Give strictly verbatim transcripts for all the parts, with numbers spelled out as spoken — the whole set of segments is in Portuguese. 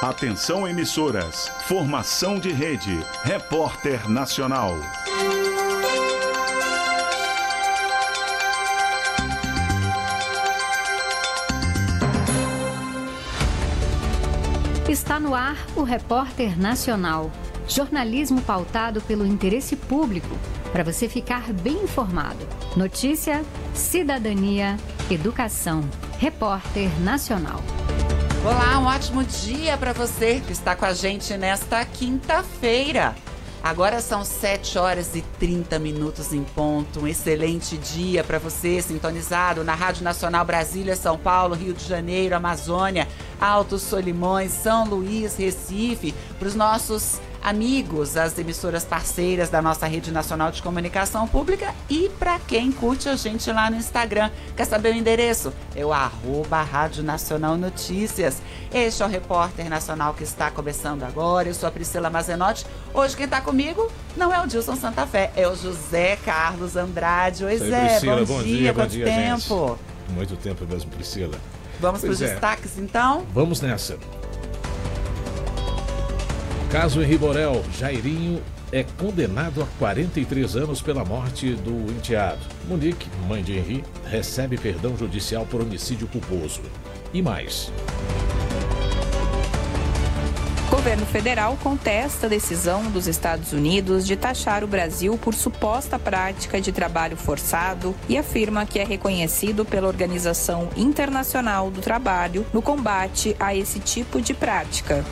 Atenção emissoras, formação de rede, Repórter Nacional. Está no ar o Repórter Nacional. Jornalismo pautado pelo interesse público, para você ficar bem informado. Notícia, cidadania, educação. Repórter Nacional. Olá, um ótimo dia para você que está com a gente nesta quinta-feira. Agora são sete horas e trinta minutos em ponto. Um excelente dia para você, sintonizado na Rádio Nacional Brasília, São Paulo, Rio de Janeiro, Amazônia, Altos Solimões, São Luís, Recife, para os nossos amigos, as emissoras parceiras da nossa Rede Nacional de Comunicação Pública e para quem curte a gente lá no Instagram. Quer saber o endereço? É o arroba Rádio Nacional Notícias. Este é o Repórter Nacional que está começando agora. Eu sou a Priscila Mazenotti. Hoje quem está comigo não é o Dilson Santa Fé, é o José Carlos Andrade. Oi, Zé, Priscila, bom, bom dia, dia, quanto bom dia, tempo? Gente. Muito tempo mesmo, Priscila. Vamos para os é. destaques, então? Vamos nessa. Caso Henri Borel, Jairinho é condenado a quarenta e três anos pela morte do enteado. Monique, mãe de Henri, recebe perdão judicial por homicídio culposo. E mais. Governo federal contesta a decisão dos Estados Unidos de taxar o Brasil por suposta prática de trabalho forçado e afirma que é reconhecido pela Organização Internacional do Trabalho no combate a esse tipo de prática.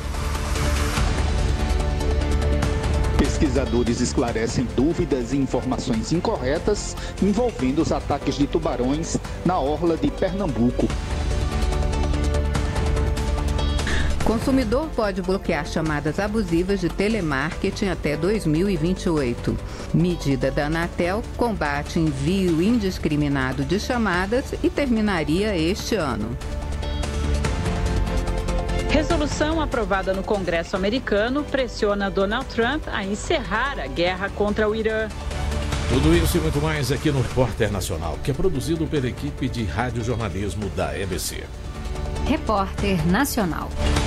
Pesquisadores esclarecem dúvidas e informações incorretas envolvendo os ataques de tubarões na orla de Pernambuco. Consumidor pode bloquear chamadas abusivas de telemarketing até dois mil e vinte e oito. Medida da Anatel combate envio indiscriminado de chamadas e terminaria este ano. Resolução aprovada no Congresso americano pressiona Donald Trump a encerrar a guerra contra o Irã. Tudo isso e muito mais aqui no Repórter Nacional, que é produzido pela equipe de radiojornalismo da E B C. Repórter Nacional.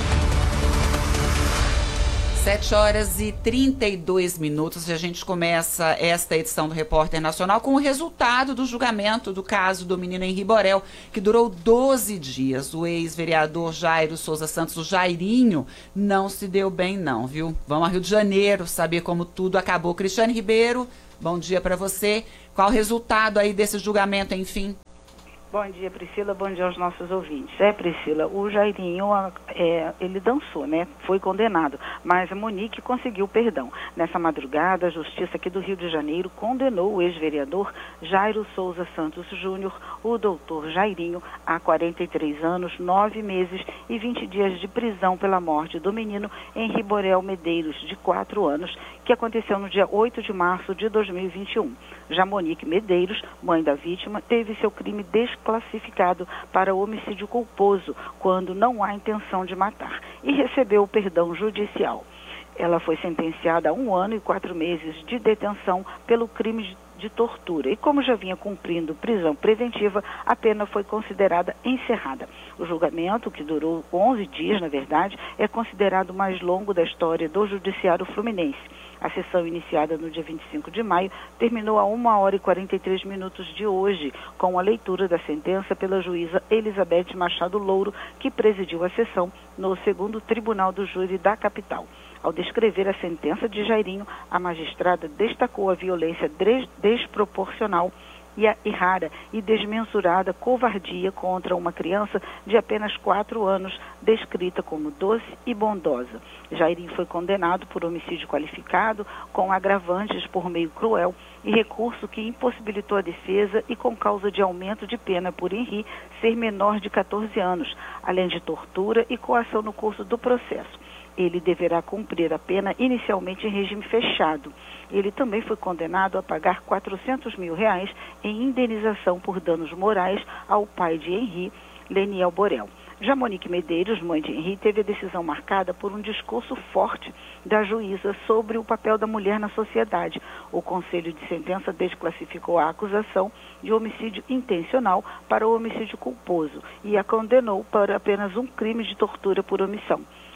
sete horas e trinta e dois minutos e a gente começa esta edição do Repórter Nacional com o resultado do julgamento do caso do menino Henri Borel, que durou doze dias. O ex-vereador Jairo Souza Santos, o Jairinho, não se deu bem não, viu? Vamos ao Rio de Janeiro saber como tudo acabou. Cristiane Ribeiro, bom dia para você. Qual o resultado aí desse julgamento, enfim? Bom dia, Priscila. Bom dia aos nossos ouvintes. É, Priscila, o Jairinho, é, ele dançou, né? Foi condenado, mas a Monique conseguiu perdão. Nessa madrugada, a Justiça aqui do Rio de Janeiro condenou o ex-vereador Jairo Souza Santos Júnior, o doutor Jairinho, a quarenta e três anos, nove meses e vinte dias de prisão pela morte do menino Henri Borel Medeiros, de quatro anos, que aconteceu no dia oito de março de dois mil e vinte e um. Já Monique Medeiros, mãe da vítima, teve seu crime desclassificado para homicídio culposo, quando não há intenção de matar, e recebeu o perdão judicial. Ela foi sentenciada a um ano e quatro meses de detenção pelo crime de, de tortura. E como já vinha cumprindo prisão preventiva, a pena foi considerada encerrada. O julgamento, que durou onze dias, na verdade, é considerado o mais longo da história do Judiciário Fluminense. A sessão, iniciada no dia vinte e cinco de maio, terminou a uma hora e quarenta e três minutos de hoje, com a leitura da sentença pela juíza Elizabeth Machado Louro, que presidiu a sessão no segundo Tribunal do Júri da capital. Ao descrever a sentença de Jairinho, a magistrada destacou a violência des- desproporcional e a errada e desmensurada covardia contra uma criança de apenas quatro anos, descrita como doce e bondosa. Jairinho foi condenado por homicídio qualificado, com agravantes por meio cruel e recurso que impossibilitou a defesa e com causa de aumento de pena por Henri ser menor de quatorze anos, além de tortura e coação no curso do processo. Ele deverá cumprir a pena inicialmente em regime fechado. Ele também foi condenado a pagar quatrocentos mil reais em indenização por danos morais ao pai de Henri, Leniel Borel. Já Monique Medeiros, mãe de Henri, teve a decisão marcada por um discurso forte da juíza sobre o papel da mulher na sociedade. O Conselho de Sentença desclassificou a acusação de homicídio intencional para o homicídio culposo e a condenou para apenas um crime de tortura por omissão.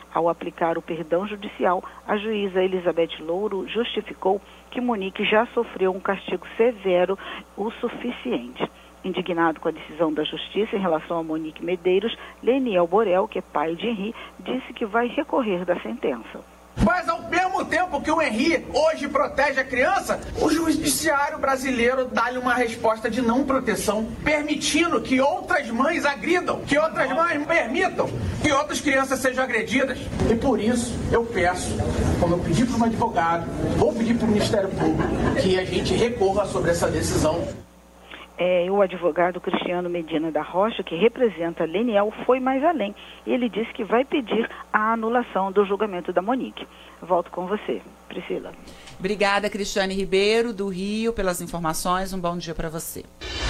Ao aplicar o perdão judicial, a juíza Elizabeth Louro justificou que Monique já sofreu um castigo severo o suficiente. Indignado com a decisão da Justiça em relação a Monique Medeiros, Leniel Borel, que é pai de Henri, disse que vai recorrer da sentença. Mas ao mesmo tempo que o Henri hoje protege a criança, o judiciário brasileiro dá-lhe uma resposta de não proteção, permitindo que outras mães agridam, que outras mães permitam que outras crianças sejam agredidas. E por isso eu peço, como eu pedi para um advogado, vou pedir para o Ministério Público que a gente recorra sobre essa decisão. É, o advogado Cristiano Medina da Rocha, que representa Leniel, foi mais além. Ele disse que vai pedir a anulação do julgamento da Monique. Volto com você, Priscila. Obrigada, Cristiane Ribeiro, do Rio, pelas informações. Um bom dia para você.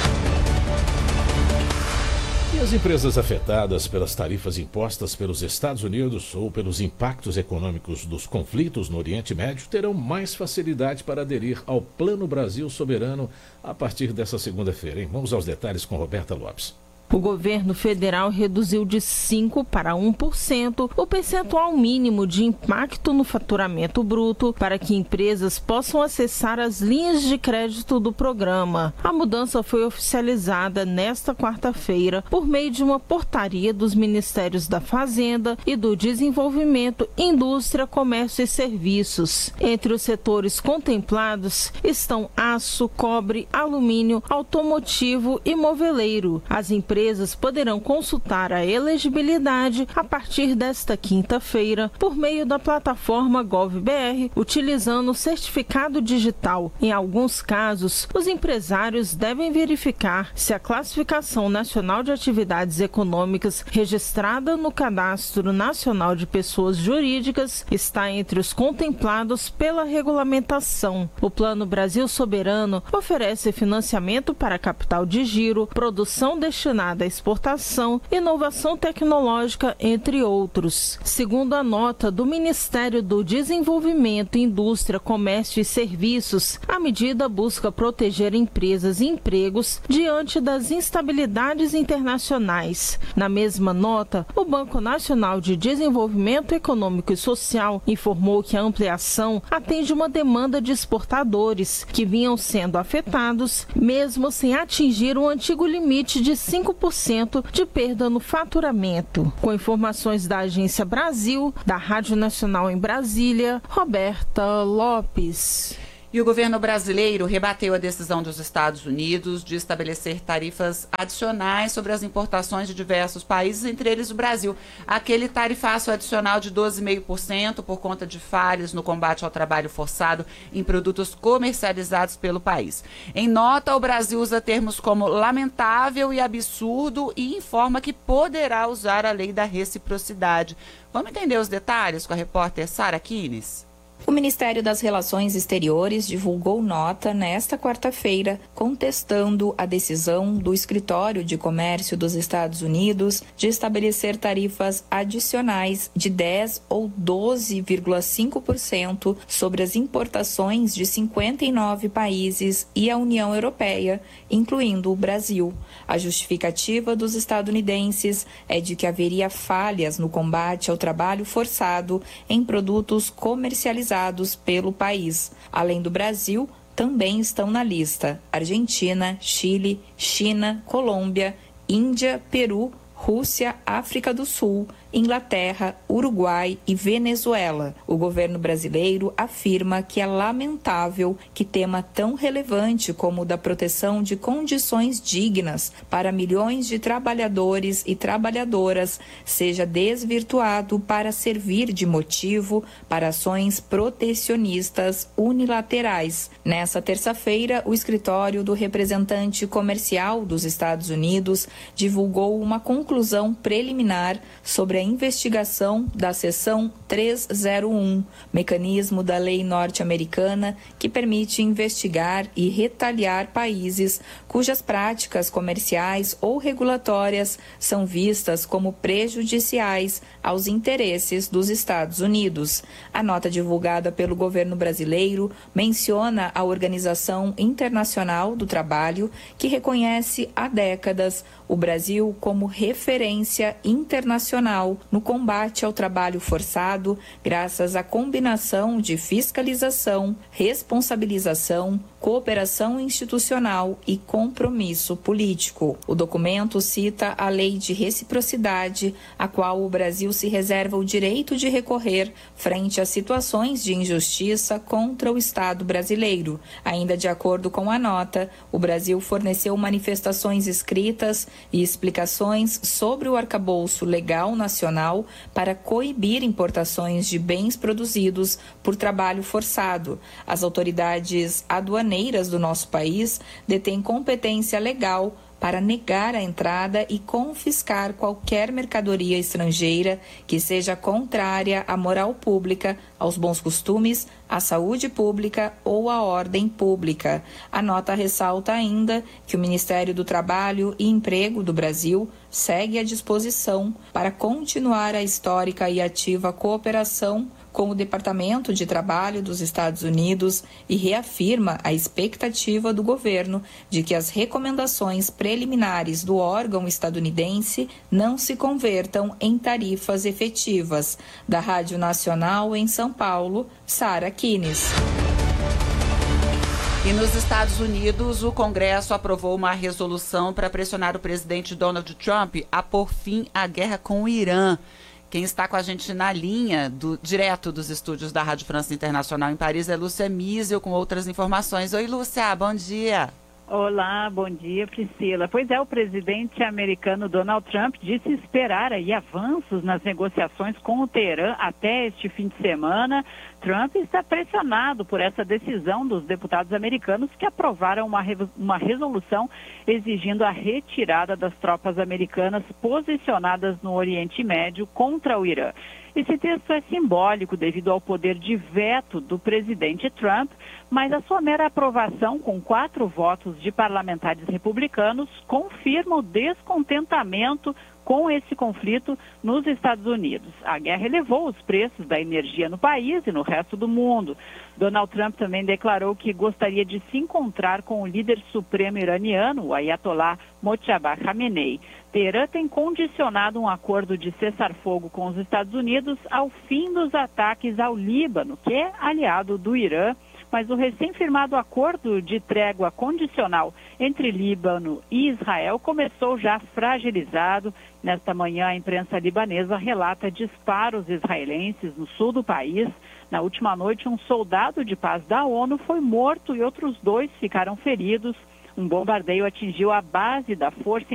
E as empresas afetadas pelas tarifas impostas pelos Estados Unidos ou pelos impactos econômicos dos conflitos no Oriente Médio terão mais facilidade para aderir ao Plano Brasil Soberano a partir dessa segunda-feira. Vamos aos detalhes com Roberta Lopes. O governo federal reduziu de cinco por cento para um por cento o percentual mínimo de impacto no faturamento bruto para que empresas possam acessar as linhas de crédito do programa. A mudança foi oficializada nesta quarta-feira por meio de uma portaria dos Ministérios da Fazenda e do Desenvolvimento, Indústria, Comércio e Serviços. Entre os setores contemplados estão aço, cobre, alumínio, automotivo e moveleiro. As empresas Empresas poderão consultar a elegibilidade a partir desta quinta-feira por meio da plataforma GovBR, utilizando o certificado digital. Em alguns casos, os empresários devem verificar se a Classificação Nacional de Atividades Econômicas registrada no Cadastro Nacional de Pessoas Jurídicas está entre os contemplados pela regulamentação. O Plano Brasil Soberano oferece financiamento para capital de giro, produção destinada da exportação, inovação tecnológica, entre outros. Segundo a nota do Ministério do Desenvolvimento, Indústria, Comércio e Serviços, a medida busca proteger empresas e empregos diante das instabilidades internacionais. Na mesma nota, o Banco Nacional de Desenvolvimento Econômico e Social informou que a ampliação atende uma demanda de exportadores que vinham sendo afetados, mesmo sem atingir o antigo limite de cinco por cento de perda no faturamento. Com informações da Agência Brasil, da Rádio Nacional em Brasília, Roberta Lopes. E o governo brasileiro rebateu a decisão dos Estados Unidos de estabelecer tarifas adicionais sobre as importações de diversos países, entre eles o Brasil. Aquele tarifaço adicional de doze vírgula cinco por cento por conta de falhas no combate ao trabalho forçado em produtos comercializados pelo país. Em nota, o Brasil usa termos como lamentável e absurdo e informa que poderá usar a lei da reciprocidade. Vamos entender os detalhes com a repórter Sara Kines? O Ministério das Relações Exteriores divulgou nota nesta quarta-feira contestando a decisão do Escritório de Comércio dos Estados Unidos de estabelecer tarifas adicionais de dez ou doze vírgula cinco por cento sobre as importações de cinquenta e nove países e a União Europeia, incluindo o Brasil. A justificativa dos estadunidenses é de que haveria falhas no combate ao trabalho forçado em produtos comercializados pelo país. Além do Brasil, também estão na lista Argentina, Chile, China, Colômbia, Índia, Peru, Rússia, África do Sul, Inglaterra, Uruguai e Venezuela. O governo brasileiro afirma que é lamentável que tema tão relevante como o da proteção de condições dignas para milhões de trabalhadores e trabalhadoras seja desvirtuado para servir de motivo para ações protecionistas unilaterais. Nessa terça-feira, o escritório do representante comercial dos Estados Unidos divulgou uma conclusão preliminar sobre a investigação da seção trezentos e um, mecanismo da lei norte-americana que permite investigar e retaliar países cujas práticas comerciais ou regulatórias são vistas como prejudiciais aos interesses dos Estados Unidos. A nota divulgada pelo governo brasileiro menciona a Organização Internacional do Trabalho, que reconhece há décadas o Brasil como referência internacional no combate ao trabalho forçado, graças à combinação de fiscalização, responsabilização, cooperação institucional e compromisso político. O documento cita a Lei de Reciprocidade, a qual o Brasil se reserva o direito de recorrer frente a situações de injustiça contra o Estado brasileiro. Ainda de acordo com a nota, o Brasil forneceu manifestações escritas e explicações sobre o arcabouço legal nacional para coibir importações de bens produzidos por trabalho forçado. As autoridades aduaneiras do nosso país detêm competência legal para negar a entrada e confiscar qualquer mercadoria estrangeira que seja contrária à moral pública, aos bons costumes, à saúde pública ou à ordem pública. A nota ressalta ainda que o Ministério do Trabalho e Emprego do Brasil segue à disposição para continuar a histórica e ativa cooperação com o Departamento de Trabalho dos Estados Unidos e reafirma a expectativa do governo de que as recomendações preliminares do órgão estadunidense não se convertam em tarifas efetivas. Da Rádio Nacional em São Paulo, Sara Kines. E nos Estados Unidos, o Congresso aprovou uma resolução para pressionar o presidente Donald Trump a pôr fim à guerra com o Irã. Quem está com a gente na linha, do, direto dos estúdios da Rádio França Internacional em Paris, é Lúcia Miesel, com outras informações. Oi, Lúcia, bom dia. Olá, bom dia, Priscila. Pois é, o presidente americano Donald Trump disse esperar aí avanços nas negociações com o Teherã até este fim de semana. Trump está pressionado por essa decisão dos deputados americanos que aprovaram uma, uma resolução exigindo a retirada das tropas americanas posicionadas no Oriente Médio contra o Irã. Esse texto é simbólico devido ao poder de veto do presidente Trump, mas a sua mera aprovação, com quatro votos de parlamentares republicanos, confirma o descontentamento com esse conflito nos Estados Unidos. A guerra elevou os preços da energia no país e no resto do mundo. Donald Trump também declarou que gostaria de se encontrar com o líder supremo iraniano, o Ayatollah Mojtaba Khamenei. Teherã tem condicionado um acordo de cessar-fogo com os Estados Unidos ao fim dos ataques ao Líbano, que é aliado do Irã. Mas o recém-firmado acordo de trégua condicional entre Líbano e Israel começou já fragilizado. Nesta manhã, a imprensa libanesa relata disparos israelenses no sul do país. Na última noite, um soldado de paz da ONU foi morto e outros dois ficaram feridos. Um bombardeio atingiu a base da Força